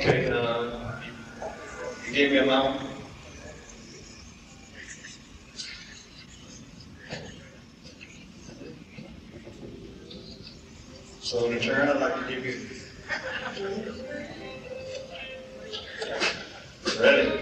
Okay, you gave me a amount. So in return, I'd like to give you. Ready?